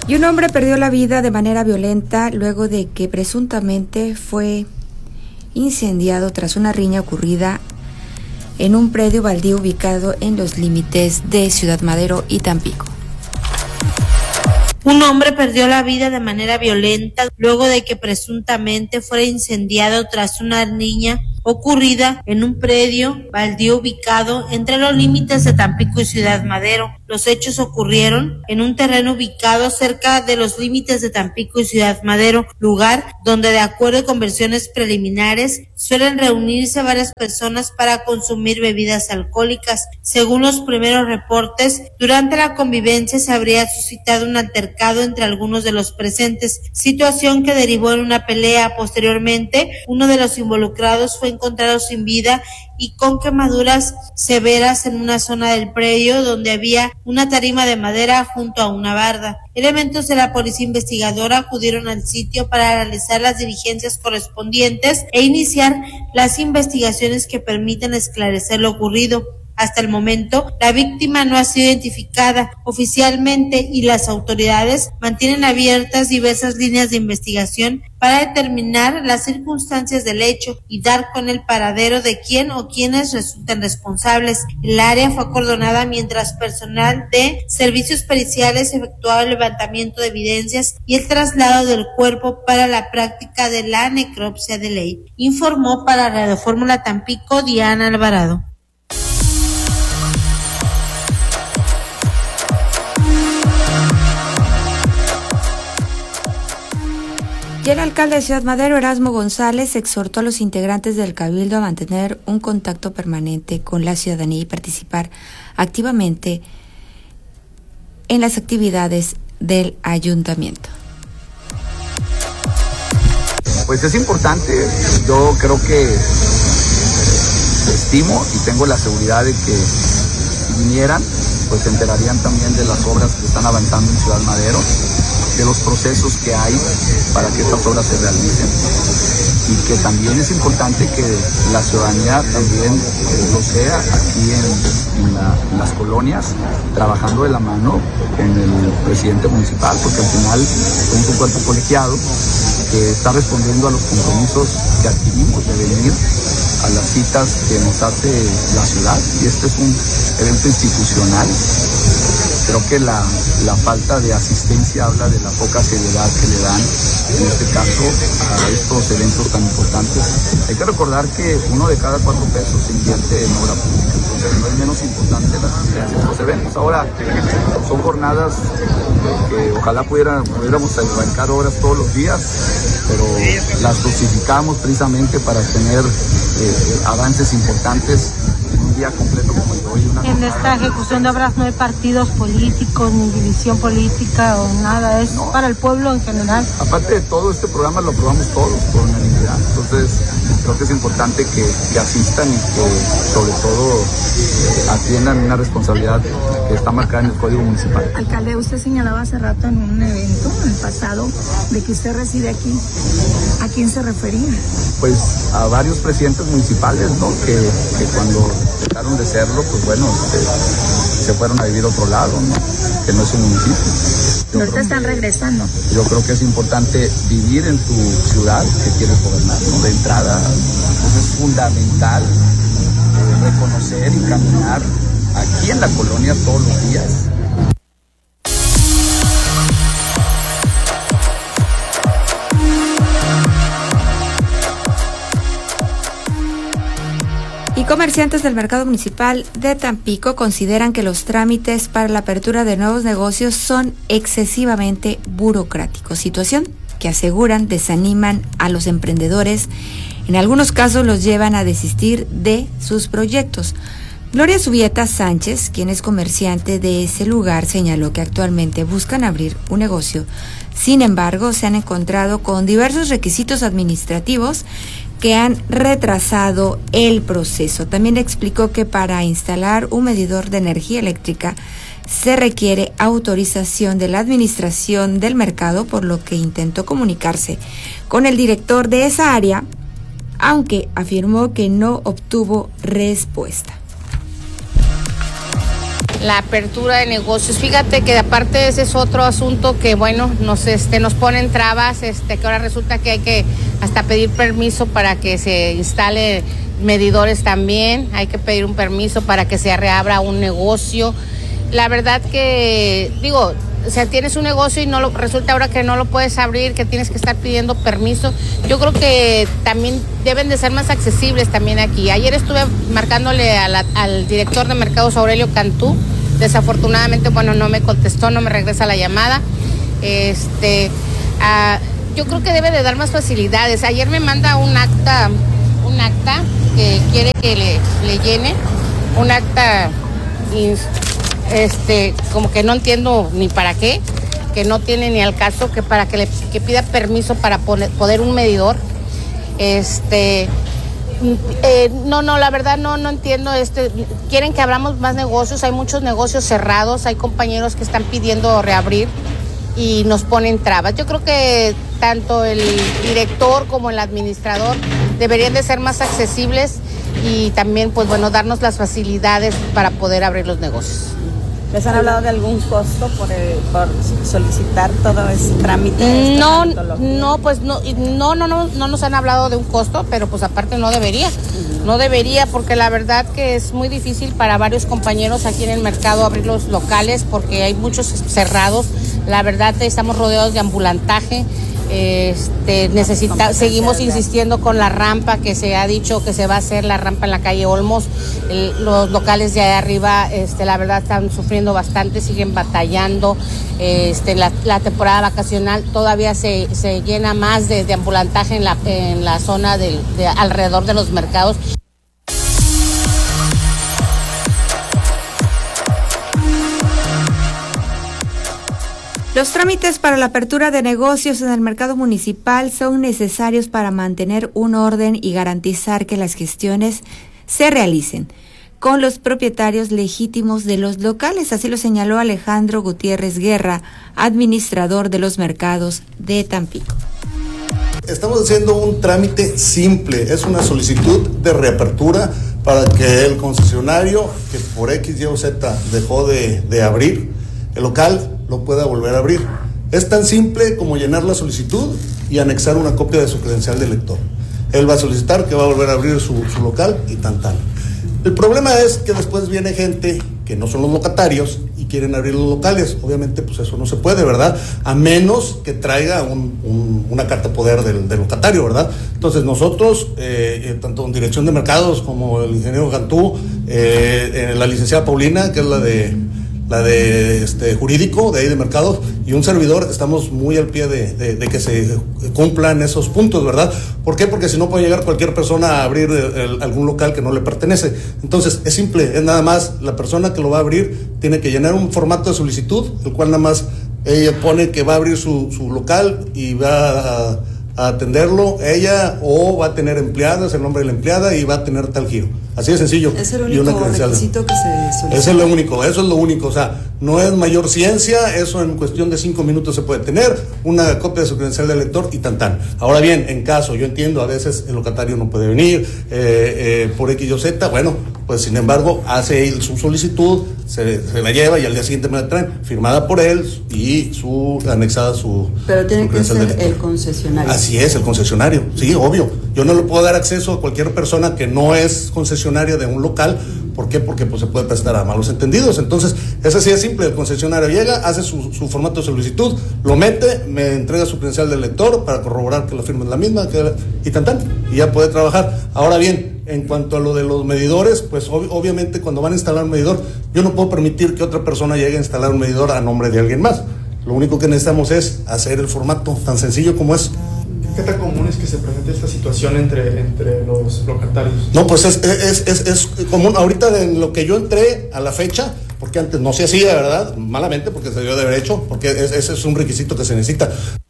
Y un hombre perdió la vida de manera violenta luego de que presuntamente fue incendiado tras una riña ocurrida en un predio baldío ubicado en los límites de Ciudad Madero y Tampico. Un hombre perdió la vida de manera violenta luego de que presuntamente fuera incendiado tras una riña ocurrida en un predio baldío ubicado entre los límites de Tampico y Ciudad Madero. Los hechos ocurrieron en un terreno ubicado cerca de los límites de Tampico y Ciudad Madero, lugar donde, de acuerdo con versiones preliminares, suelen reunirse varias personas para consumir bebidas alcohólicas. Según los primeros reportes, durante la convivencia se habría suscitado un altercado entre algunos de los presentes, situación que derivó en una pelea. Posteriormente, uno de los involucrados fue encontrado sin vida y con quemaduras severas en una zona del predio donde había una tarima de madera junto a una barda. Elementos de la policía investigadora acudieron al sitio para realizar las diligencias correspondientes e iniciar las investigaciones que permitan esclarecer lo ocurrido. Hasta el momento, la víctima no ha sido identificada oficialmente y las autoridades mantienen abiertas diversas líneas de investigación para determinar las circunstancias del hecho y dar con el paradero de quién o quienes resulten responsables. El área fue acordonada mientras personal de servicios periciales efectuaba el levantamiento de evidencias y el traslado del cuerpo para la práctica de la necropsia de ley. Informó para Radio Fórmula Tampico Diana Alvarado. Y el alcalde de Ciudad Madero, Erasmo González, exhortó a los integrantes del Cabildo a mantener un contacto permanente con la ciudadanía y participar activamente en las actividades del ayuntamiento. Pues es importante, yo creo que estimo y tengo la seguridad de que si vinieran, pues se enterarían también de las obras que están avanzando en Ciudad Madero, de los procesos que hay para que estas obras se realicen, y que también es importante que la ciudadanía también lo sea aquí en las colonias, trabajando de la mano con el presidente municipal, porque al final somos un cuerpo colegiado que está respondiendo a los compromisos que adquirimos de venir a las citas que nos hace la ciudad, y este es un evento institucional. Creo que la falta de asistencia habla de la poca seriedad que le dan, en este caso, a estos eventos tan importantes. Hay que recordar que 1 de cada 4 pesos se invierte en obra pública, entonces no es menos importante la asistencia a estos eventos. Ahora, son jornadas que ojalá pudiéramos arrancar obras todos los días, pero las dosificamos precisamente para tener avances importantes en un día completo como el de hoy. En esta ejecución de obras no hay partidos políticos, ni división política o nada, es no, para el pueblo en general. Aparte de todo, este programa lo aprobamos todos por unanimidad, entonces creo que es importante que asistan y que sobre todo atiendan una responsabilidad que está marcada en el Código Municipal. Alcalde, usted señalaba hace rato en un evento, en el pasado, de que usted reside aquí. ¿A quién se refería? Pues a varios presidentes municipales, ¿no? Que cuando dejaron de serlo, pues bueno, se fueron a vivir a otro lado, ¿no? Que no es un municipio. Ahorita están regresando. Yo creo que es importante vivir en tu ciudad que quieres gobernar, ¿no? De entrada, pues es fundamental reconocer y caminar aquí en la colonia todos los días. Y comerciantes del mercado municipal de Tampico consideran que los trámites para la apertura de nuevos negocios son excesivamente burocráticos, situación que aseguran desaniman a los emprendedores. En algunos casos los llevan a desistir de sus proyectos. Gloria Subieta Sánchez, quien es comerciante de ese lugar, señaló que actualmente buscan abrir un negocio. Sin embargo, se han encontrado con diversos requisitos administrativos que han retrasado el proceso. También explicó que para instalar un medidor de energía eléctrica se requiere autorización de la administración del mercado, por lo que intentó comunicarse con el director de esa área, aunque afirmó que no obtuvo respuesta. la apertura de negocios. Fíjate que aparte ese es otro asunto que bueno, nos ponen trabas, que ahora resulta que hay que hasta pedir permiso para que se instale medidores también, hay que pedir un permiso para que se reabra un negocio. La verdad que, digo, o sea, tienes un negocio y resulta ahora que no lo puedes abrir, que tienes que estar pidiendo permiso. Yo creo que también deben de ser más accesibles también aquí. Ayer estuve marcándole al director de mercados, Aurelio Cantú. Desafortunadamente, bueno, no me contestó, no me regresa la llamada. Yo creo que debe de dar más facilidades. Ayer me manda un acta que quiere que le llene, un acta como que no entiendo ni para qué, que no tiene ni al caso, que para que pida permiso para poner un medidor. No, la verdad no entiendo. Quieren que abramos más negocios, hay muchos negocios cerrados, hay compañeros que están pidiendo reabrir y nos ponen trabas. Yo creo que tanto el director como el administrador deberían de ser más accesibles y también, pues bueno, darnos las facilidades para poder abrir los negocios. ¿Les han hablado de algún costo por solicitar todo ese trámite? No, pues no nos han hablado de un costo, pero pues aparte no debería porque la verdad que es muy difícil para varios compañeros aquí en el mercado abrir los locales porque hay muchos cerrados. La verdad estamos rodeados de ambulantaje. Seguimos insistiendo con la rampa que se ha dicho que se va a hacer, la rampa en la calle Olmos. Los locales de allá arriba, la verdad están sufriendo bastante, siguen batallando. La temporada vacacional todavía se llena más de ambulantaje en la zona de alrededor de los mercados. Los trámites para la apertura de negocios en el mercado municipal son necesarios para mantener un orden y garantizar que las gestiones se realicen con los propietarios legítimos de los locales. Así lo señaló Alejandro Gutiérrez Guerra, administrador de los mercados de Tampico. Estamos haciendo un trámite simple, es una solicitud de reapertura para que el concesionario que por X, Y o Z dejó de abrir el local lo pueda volver a abrir. Es tan simple como llenar la solicitud y anexar una copia de su credencial de lector. Él va a solicitar que va a volver a abrir su local y tan. El problema es que después viene gente que no son los locatarios y quieren abrir los locales. Obviamente pues eso no se puede, ¿verdad? A menos que traiga una carta poder del locatario, ¿verdad? Entonces nosotros, tanto en dirección de mercados como el ingeniero Cantú, la licenciada Paulina, que es la de jurídico de ahí de mercados, y un servidor, estamos muy al pie de que se cumplan esos puntos, ¿verdad? ¿Por qué? Porque si no puede llegar cualquier persona a abrir algún local que no le pertenece. Entonces es simple, es nada más la persona que lo va a abrir tiene que llenar un formato de solicitud, el cual nada más ella pone que va a abrir su local y va a atenderlo ella, o va a tener empleadas, el nombre de la empleada, y va a tener tal giro. Así de sencillo. Es el único requisito que se solicita. Eso es lo único, o sea, no es mayor ciencia, eso en cuestión de 5 minutos se puede tener, una copia de su credencial de lector y tan. Ahora bien, en caso, yo entiendo, a veces el locatario no puede venir, por X o Z, bueno, pues sin embargo, hace él su solicitud, se la lleva y al día siguiente me la traen, firmada por él y anexada su... Pero tiene que ser el concesionario. Así es, el concesionario, sí, obvio. Yo no le puedo dar acceso a cualquier persona que no es concesionaria de un local. ¿Por qué? Porque pues se puede prestar a malos entendidos. Entonces, es así de simple. El concesionario llega, hace su formato de solicitud, lo mete, me entrega su credencial de lector para corroborar que la firma es la misma, y y ya puede trabajar. Ahora bien, en cuanto a lo de los medidores, pues obviamente cuando van a instalar un medidor, yo no puedo permitir que otra persona llegue a instalar un medidor a nombre de alguien más. Lo único que necesitamos es hacer el formato tan sencillo como es. ¿Qué tan común es que se presente esta situación entre los locatarios? No, pues es común. Ahorita en lo que yo entré a la fecha, porque antes no se hacía, ¿verdad? Malamente, porque se debió de haber hecho, porque ese es un requisito que se necesita.